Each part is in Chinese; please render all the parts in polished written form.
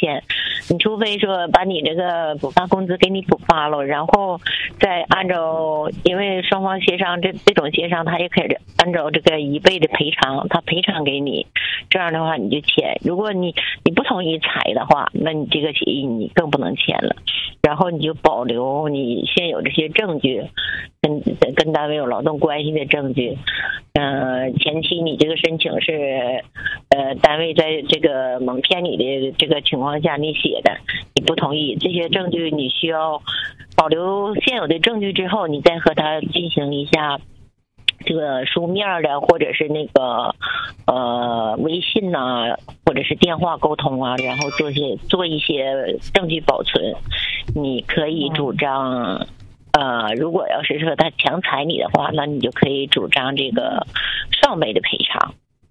欠。你除非说把你这个补发工资给你补发了，然后再按照，因为双方协商这种协商，他也可以按照这个1倍的赔偿，他赔偿给你，这样的话你就签。如果你不同意裁的话，那你这个协议你更不能签了。然后你就保留你现有这些证据，跟单位有劳动关系的证据。前期你这个申请是单位在这个蒙骗你的这个情况下你写的，你不同意，这些证据你需要保留现有的证据之后，你再和他进行一下这个书面的或者是那个微信呐、或者是电话沟通啊，然后做一些证据保存。你可以主张如果要是说他强裁你的话，那你就可以主张这个双倍的赔偿。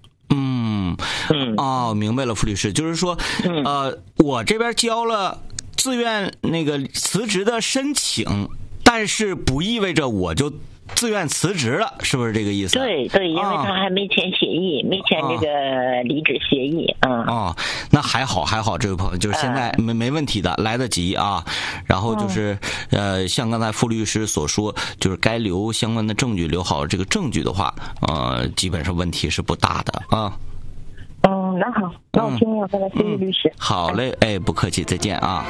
明白了，傅律师，就是说我这边交了自愿那个辞职的申请，但是不意味着我就自愿辞职了，是不是这个意思？ 对，因为他还没签协议，没签这个离职协议。 那还好，这位朋友就是现在没问题的，来得及啊。然后就是像刚才傅律师所说，就是该留相关的证据，留好这个证据的话，基本上问题是不大的啊。 那好，那我听明白了，谢谢律师。 好嘞，不客气，再见啊。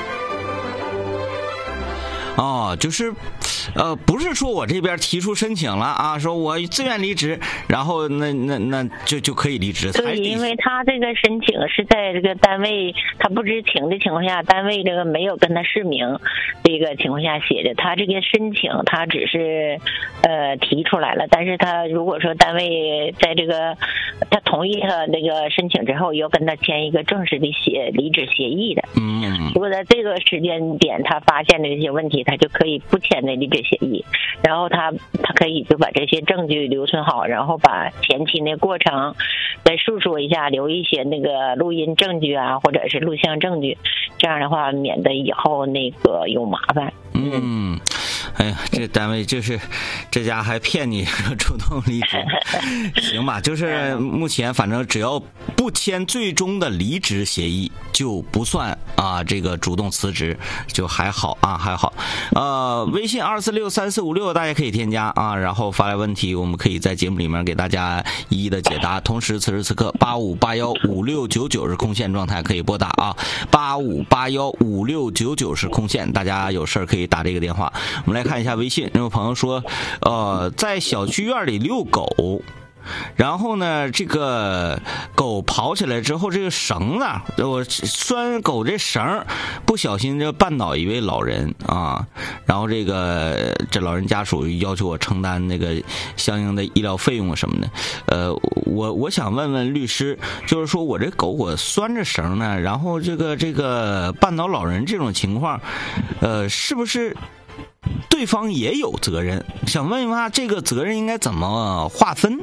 就是不是说我这边提出申请了啊，说我自愿离职，然后那就可以离职。 对，因为他这个申请是在这个单位他不知情的情况下，单位这个没有跟他示明这个情况下写的，他这个申请他只是提出来了，但是他如果说单位在这个他同意他那个申请之后，要跟他签一个正式的离职协议的。如果在这个时间点他发现的这些问题，他就可以不签那离职协议，然后他可以就把这些证据留存好，然后把前期那过程再述说一下，留一些那个录音证据啊，或者是录像证据，这样的话免得以后那个有麻烦。 哎呀，这单位就是这家还骗你主动离职，行吧？就是目前反正只要不签最终的离职协议，就不算这个主动辞职，就还好啊，还好。微信2463456大家可以添加啊，然后发来问题，我们可以在节目里面给大家一一的解答。同时此时此刻85815699是空线状态，可以拨打啊，85815699是空线，大家有事可以打这个电话。我们来看一下微信，有朋友说在小区院里遛狗，然后呢这个狗跑起来之后，这个绳子我拴狗这绳不小心就绊倒一位老人啊，然后这老人家属要求我承担那个相应的医疗费用什么的。我想问问律师，就是说我这狗我拴着绳呢，然后这个绊倒老人这种情况是不是对方也有责任？想问一问这个责任应该怎么划分？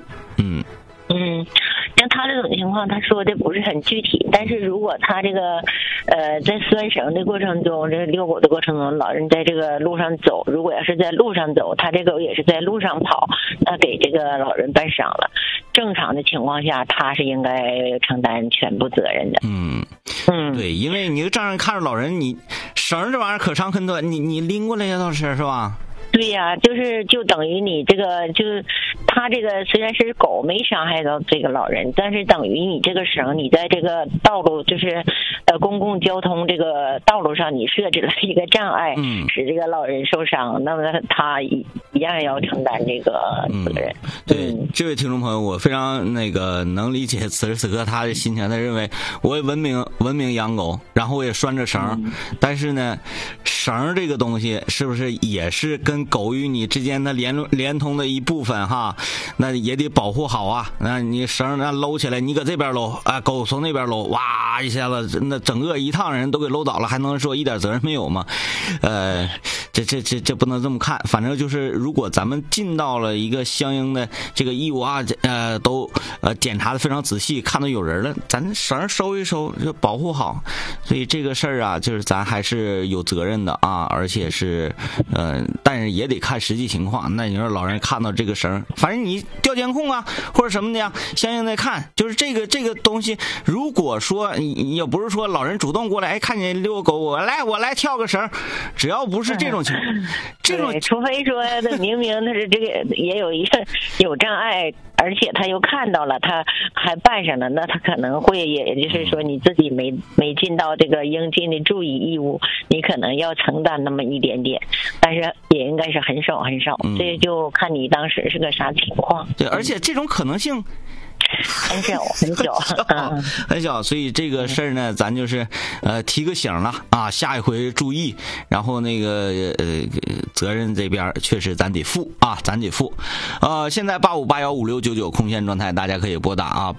像他这种情况，他说的不是很具体，但是如果他这个在拴绳的过程中，这遛狗的过程中，老人在这个路上走，如果要是在路上走，他这狗也是在路上跑，那给这个老人绊伤了，正常的情况下他是应该承担全部责任的。 对，因为你就这样看着老人，你绳这玩意儿可长可短，你拎过来也倒是吧？ 对呀，就等于你这个他这个虽然是狗没伤害到这个老人，但是等于你这个绳你在这个道路就是公共交通这个道路上你设置了一个障碍，使这个老人受伤，那么他一样要承担这个责任。 对，这位听众朋友，我非常能理解此时此刻他的心情。他认为我也文明养狗，然后我也拴着绳，但是呢，绳这个东西是不是也是跟狗与你之间的连通的一部分哈？那也得保护好啊。那你绳那搂起来，你搁这边搂狗从那边搂，哇一下子那整个一趟人都给搂倒了，还能说一点责任没有吗？ 这不能这么看。反正就是如果咱们尽到了一个相应的这个义务啊，都检查的非常仔细，看到有人了，咱绳收一收，就保护好。所以这个事儿啊，就是咱还是有责任的啊，而且是但是也得看实际情况。那你说老人看到这个绳，反正你调监控啊或者什么的呀，相应的看，就是这个东西，如果说你也不是说老人主动过来，哎，看见遛狗，我来跳个绳，只要不是这种情况，这种除非说他明明他是这个也有一个有障碍，而且他又看到了，他还办上了，那他可能会，也就是说你自己没尽到这个应尽的注意义务，你可能要承担那么一点点，但是也应该是很少很少，这就看你当时是个啥情况。 对，而且这种可能性很小很小，所以这个事儿呢，咱就是提个醒了啊，下一回注意。然后那个责任这边确实咱得负啊，咱得负。现在85815699空线状态，大家可以拨打啊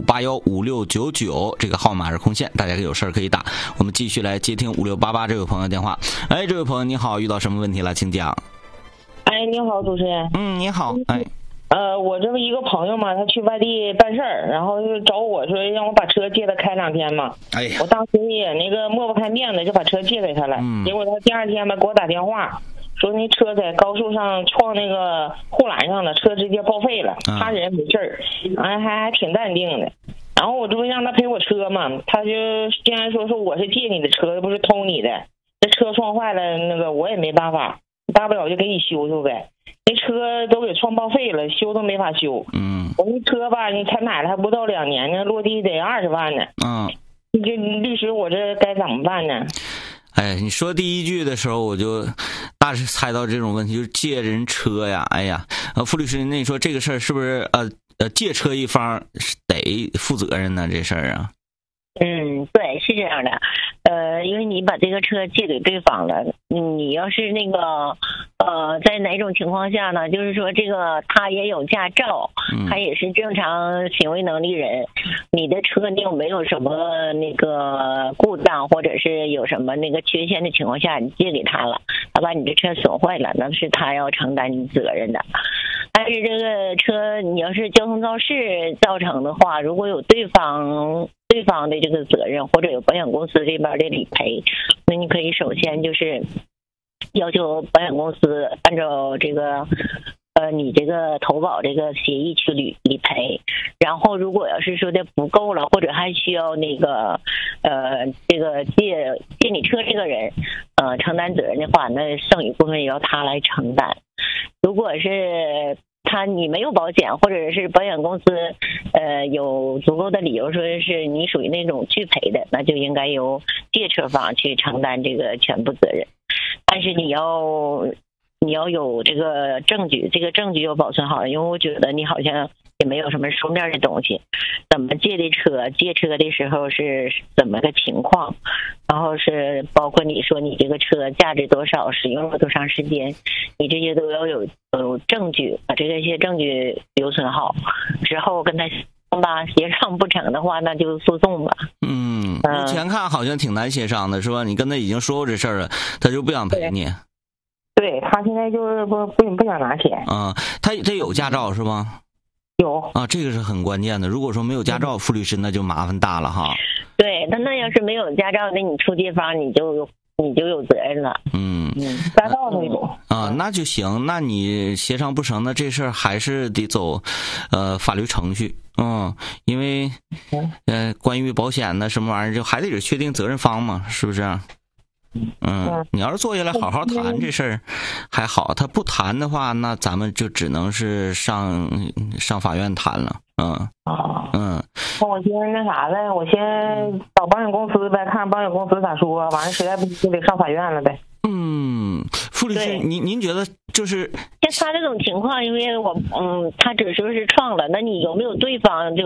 ，85815699这个号码是空线，大家有事可以打。我们继续来接听5688这位朋友电话。哎，这位朋友你好，遇到什么问题了，请讲。 哎，你好，主持人。 你好。哎。 我这么一个朋友嘛，他去外地办事儿，然后就找我说让我把车借他开2天嘛。 哎， 我当时也那个抹不开面子，就把车借给他了。结果他第2天吧给我打电话，说那车在高速上撞那个护栏上了，车直接报废了，他人没事儿，还挺淡定的。然后我这不让他赔我车嘛，他就竟然说我是借你的车，又不是偷你的，这车撞坏了，那个我也没办法，大不了就给你修修呗。那车都给撞报废了，修都没法修。我那车吧，你才买了还不到2年呢，落地得20万呢。这律师，我这该怎么办呢？ 哎，你说第一句的时候，我就大致猜到这种问题，就是借人车呀。哎呀，傅律师，那你说这个事儿是不是借车一方得负责任呢？这事儿啊？ 对，是这样的。因为你把这个车借给对方了，你要是那个在哪种情况下呢？就是说这个他也有驾照，他也是正常行为能力人，你的车你有没有什么那个故障或者是有什么那个缺陷的情况下，你借给他了，他把你的车损坏了，那是他要承担你责任的。但是这个车你要是交通肇事造成的话，如果有对方的这个责任，或者有保险公司这边的理赔，那你可以首先就是要求保险公司按照这个你这个投保这个协议去理赔。然后如果要是说的不够了，或者还需要那个这个借你车这个人承担责任的话，那剩余部分也要他来承担。如果是你没有保险，或者是保险公司有足够的理由说是你属于那种拒赔的，那就应该由借车方去承担这个全部责任。但是你要有这个证据，这个证据要保存好，因为我觉得你好像也没有什么书面的东西，怎么借的车，借车的时候是怎么个情况，然后是包括你说你这个车价值多少，使用了多长时间，你这些都要有证据，把这些证据留存好，之后跟他协商不成的话，那就诉讼吧。 目前看好像挺难协商的，是吧？你跟他已经说过这事儿了，他就不想赔你。 对，他现在就是不想拿钱。 他有驾照是吧？ 有啊，这个是很关键的。如果说没有驾照，傅律师那就麻烦大了哈。 对，那要是没有驾照，那你出借方你就有责任了。 驾照那种那就行。那你协商不成，那这事儿还是得走法律程序。因为关于保险呢什么玩意儿，就还得是确定责任方嘛，是不是？你要是坐下来好好谈这事儿还好，他不谈的话，那咱们就只能是上法院谈了。 那我先那啥呗，我先找保险公司呗，看保险公司咋说，完了实在不行就得上法院了呗。 傅律师，您觉得就是像他这种情况，因为他只说是撞了，那你有没有对方就是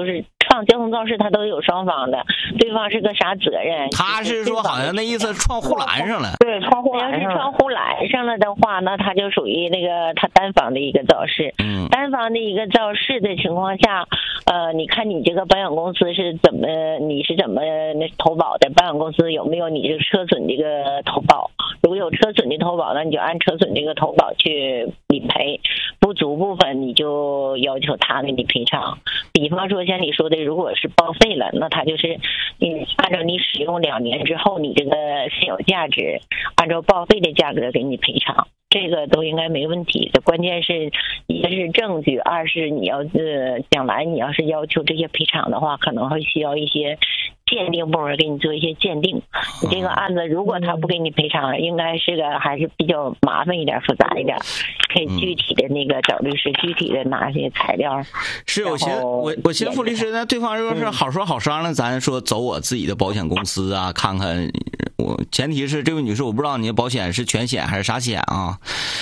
放交通肇事，他都有双方的，对方是个啥责任？ 他是说好像那意思撞护栏上了。 对，窗户要是撞护栏上了的话，那他就属于那个他单方的一个肇事。单方的一个肇事的情况下，你看你这个保险公司是怎么投保的？保险公司有没有你这个车损这个投保？如果有车损的投保，那你就按车损这个投保去理赔，不足部分你就要求他给你赔偿。比方说像你说的，如果是报废了，那他就是你按照你使用2年之后，你这个现有价值按照报废的价格给你赔偿，这个都应该没问题的。关键是一个是证据，二是你要将来你要是要求这些赔偿的话，可能会需要一些鉴定部门给你做一些鉴定。你这个案子如果他不给你赔偿，应该是个还是比较麻烦一点、复杂一点，可以具体的那个找律师具体的拿些材料。 是我寻思傅律师，那对方如果是好说好商量，咱说走我自己的保险公司啊，看看。我前提是这位女士，我不知道你的保险是全险还是啥险啊？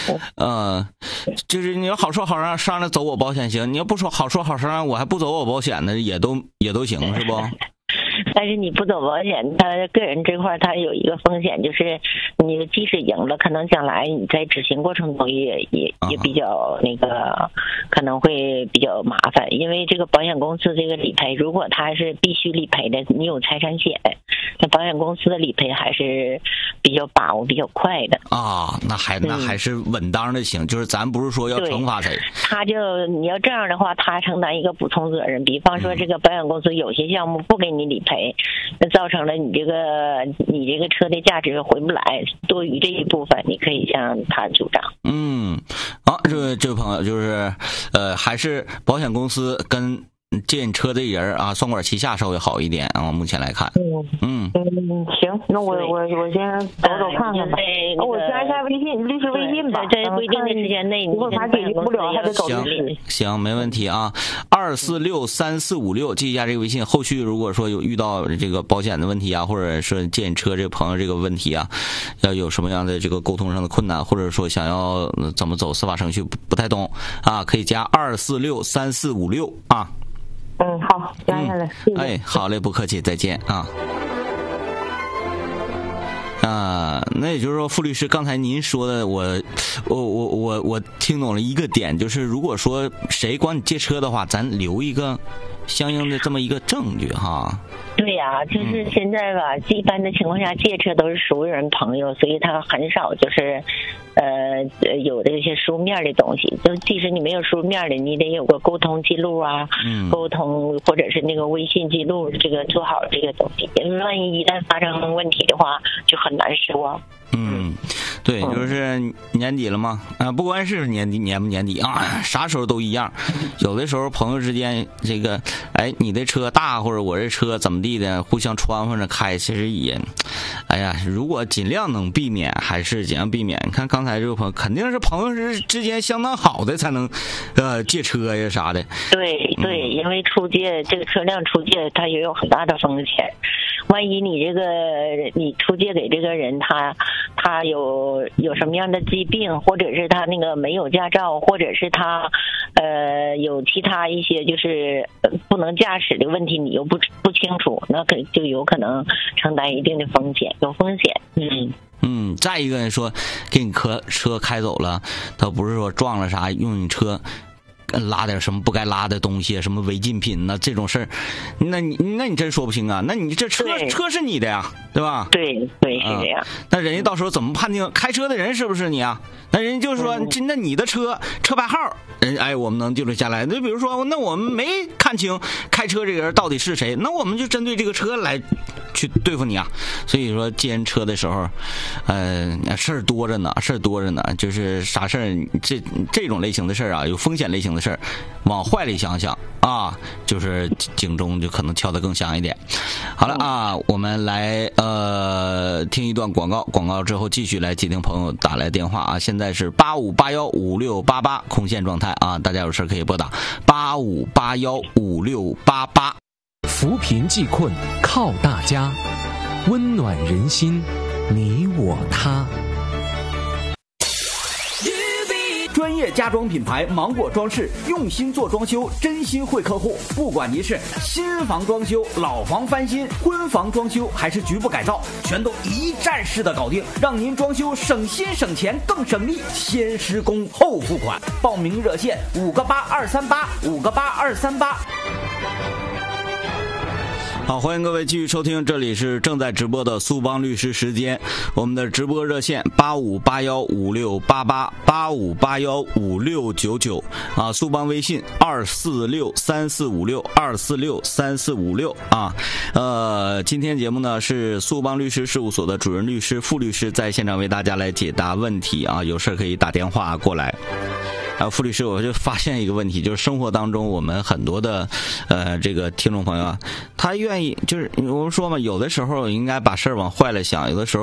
就是你要好说好商量走我保险行，你要不说好说好商量，我还不走我保险呢，也都行是不？ 但是你不走保险，他个人这块他有一个风险，就是你即使赢了，可能将来你在执行过程中也比较那个，可能会比较麻烦。因为这个保险公司这个理赔，如果他是必须理赔的，你有财产险，那保险公司的理赔还是比较把握比较快的啊。那还是稳当的行，就是咱不是说要惩罚谁， 你要这样的话，他承担一个补充责任。比方说这个保险公司有些项目不给你理赔，那造成了你这个车的价值回不来，多余这一部分你可以向他主张。 好，这位朋友就是还是保险公司跟借你车的人啊，双管齐下稍微好一点啊，目前来看。 行，那我先走看看吧。我加一下微信，律师微信吧。 在规定的时间内，如果他解决不了，还得找律师。 行，没问题啊。2463456，记一下这个微信。后续如果说有遇到这个保险的问题啊，或者是借你车这个朋友这个问题啊，要有什么样的这个沟通上的困难，或者说想要怎么走司法程序不太懂啊，可以加2463456啊。 好，加下来，谢谢。 好嘞，不客气，再见啊。那也就是说，傅律师，刚才您说的，我听懂了一个点，就是如果说谁管你借车的话，咱留一个相应的这么一个证据哈。 对呀，就是现在吧，一般的情况下借车都是熟人朋友，所以他很少就是有这些书面的东西。就即使你没有书面的，你得有个沟通记录啊，沟通或者是那个微信记录，这个做好这个东西，因为万一一旦发生问题的话，就很难说。 对，就是年底了嘛，不管是年不年底啊，啥时候都一样。有的时候朋友之间这个，你的车大或者我这车怎么地的，互相穿换着开，其实也，如果尽量能避免，还是尽量避免。你看刚才这个朋友，肯定是朋友之间相当好的才能，借车呀啥的。 对，因为出借这个车辆出借，它也有很大的风险。万一你出借给这个人，他有什么样的疾病，或者是他那个没有驾照，或者是他有其他一些就是不能驾驶的问题，你又不清楚，那就有可能承担一定的风险，有风险。 再一个人说给你车开走了，他不是说撞了啥，用你车拉点什么不该拉的东西，什么违禁品呢？这种事儿，那你真说不清啊！那你这车是你的呀，对吧？ 对，是这样。 那人家到时候怎么判定开车的人是不是你啊？那人家就说，那你的车牌号，我们能记录下来。那比如说，那我们没看清开车这个人到底是谁，那我们就针对这个车来去对付你啊。所以说借人车的时候，事儿多着呢，就是啥事儿，这种类型的事儿啊，有风险类型的事儿，往坏里想想啊，就是警钟就可能敲得更响一点。好了啊，我们来听一段广告之后继续来接听朋友打来电话啊。现在是85815688空线状态啊，大家有事可以拨打85815688。 扶贫济困靠大家，温暖人心你我他。 专业家装品牌芒果装饰，用心做装修，真心惠客户。不管您是新房装修、老房翻新、婚房装修还是局部改造，全都一站式的搞定，让您装修省心省钱更省力。先施工后付款，报名热线58238，58238。 好，欢迎各位继续收听，这里是正在直播的苏邦律师时间，我们的直播热线85815688，85815699啊，苏邦微信2463456，2463456啊。今天节目呢是苏邦律师事务所的主任律师傅律师在现场为大家来解答问题啊，有事可以打电话过来。傅律师，我就发现一个问题，就是生活当中我们很多的这个听众朋友啊，他愿意就是我们说嘛，有的时候应该把事儿往坏了想，有的时候